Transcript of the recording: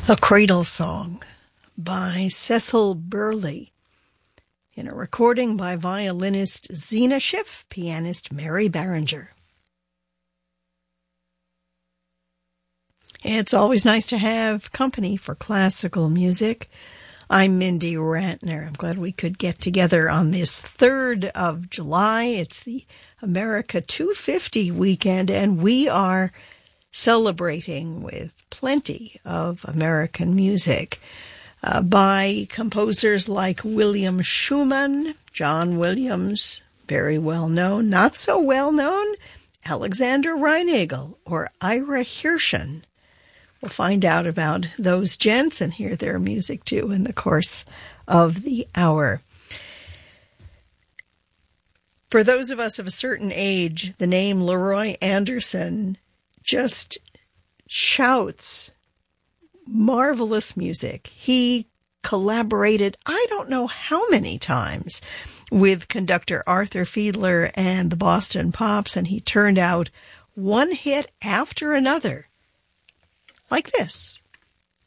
A Cradle Song by Cecil Burley, in a recording by violinist Zena Schiff, pianist Mary Barringer. It's always nice to have company for classical music. I'm Mindy Rantner. I'm glad we could get together on this 3rd of July. It's the America 250 weekend, and we are celebrating with plenty of American music by composers like William Schumann, John Williams, very well known, not so well known, Alexander Reinagel, or Ira Hirschen. We'll find out about those gents and hear their music too in the course of the hour. For those of us of a certain age, the name Leroy Anderson just shouts marvelous music. He collaborated, I don't know how many times, with conductor Arthur Fiedler and the Boston Pops, and he turned out one hit after another, like this.